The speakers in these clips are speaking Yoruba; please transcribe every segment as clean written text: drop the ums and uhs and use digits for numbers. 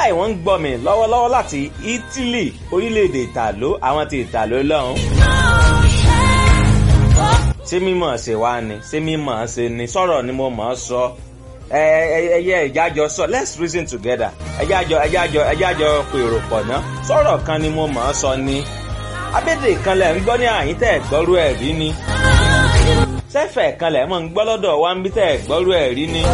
wàláì wọ́n ń gbọ́ mi lọ́wọ́lọ́wọ́ láti Italy orílẹ̀-èdè ìtàló àwọn ti ìtàló lọ́hùn. ṣé mímọ̀ ṣe wá ni ṣé mímọ̀ ṣe ni sọ̀rọ̀ ni mo mọ̀ ọ́ sọ ẹyẹ ìjájọ sọ let's reason together ẹjájọ pèrò pọ̀ ná sọ̀rọ̀ kan ni mo mọ̀ ọ́ sọ ni abédè kan lẹ̀ ń gbọ́ ní àyín tẹ̀ gbọ́rú ẹ̀ rí ni sẹ́fẹ̀ kan lẹ̀ mọ̀ ń gbọ́ lọ́dọ̀ wa ń bí tẹ̀ gbọ́rú ẹ̀ rí ni.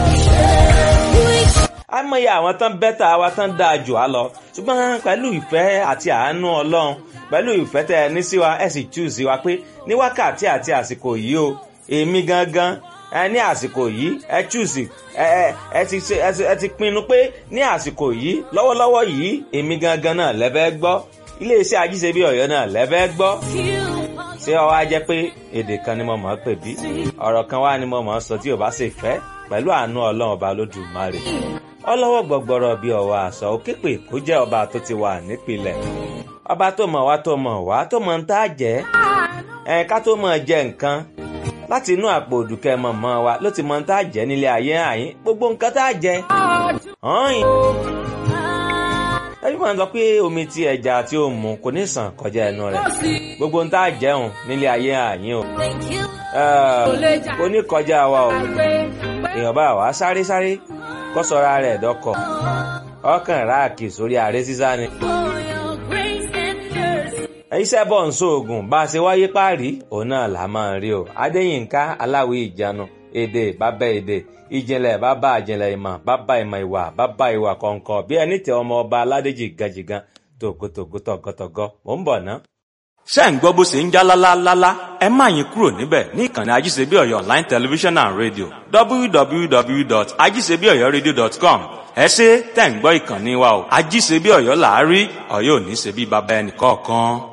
àmọye àwọn tán bẹ́tà wa tán dáa jù á lọ ṣùgbọ́n pẹ̀lú ìfẹ́ àti àánú Ọlọ́run pẹ̀lú ìfẹ́ tẹ́ ẹ ní sí wa ẹ sì choose wa pé ní wákàtí àti àsìkò yìí o èmi gangan ní àsìkò yìí ẹ choose ẹ ti pinnu pé ní àsìkò yìí lọ́wọ́lọ́wọ́ yìí èmi gangan náà lẹ́fẹ́ gbọ́ iléeṣẹ́ Ajíṣebí Ọ̀yọ́ náà lẹ́fẹ́ gbọ́ ṣé ó wá jẹ́ pé èdè kan ni mo mọ̀ ọ́ pè bí ọ̀rọ̀ kan wá ni mo mọ̀ ọ́ sọ tí ò bá ṣe fẹ́ pẹ̀lú àánú Ọlọ́run ọba Olódùmarè ọlọ́wọ́ gbọ̀gbọ̀rọ̀ bíi ọ̀wà àṣà òkèpè kó jẹ́ ọba tó ti wà nípìnlẹ̀ ọba tó mọ̀ wá tó mọ̀ ń tá jẹ́ ká tó mọ̀ jẹ nǹkan láti inú àpò òdùkẹ́ mọ̀mọ́ wa ló ti mọ̀ ń tá jẹ́ nílé ayé àyín gbogbo nǹkan tá jẹ́ ọ̀hìn. ẹbí máa ń sọ pé omi tí ẹja tí ó mu kò ní sàn kọjá ẹnu rẹ̀ gbogbo ń tá jẹun nílé ayé àyín o kò ní kọjá wa o èèyàn bá wà sáré kó sọra rẹ̀ dọ́kọ̀ ọkàn ráàkì sórí ààrẹ sísá ni. iṣẹ́ bọ̀ ń sóògùn bá a ṣe wáyé páàrí òun náà là máa ń rí o. Adéyínká Aláwí Ìjánu èdè bàbá èdè ìjìnlẹ̀ bàbá ìjìnlẹ̀ ìmọ̀ bàbá ìmọ̀ ìwà bàbá ìwà kọ̀ọ̀kan bí ẹni tẹ ọmọ ọba aládéjì gàjìgàn tògótògó tọ̀gọ́tọ̀gọ́ mò ń bọ̀ ná. ṣé ń gbọ́ bó ṣe ń já lálálálá ẹ má yín kúrò níbẹ̀ ní ìkànnì Ajíṣebí Ọ̀yọ́ online television and radio www.ajíṣebíọ̀yọ́radio.com ẹ ṣé tẹ̀ ń gbọ́ ìkànnì wa o Ajíṣebí Ọ̀yọ́ làárí Ọ̀yọ́ ò ní ṣe bí baba ẹnì kọ̀ọ̀kan.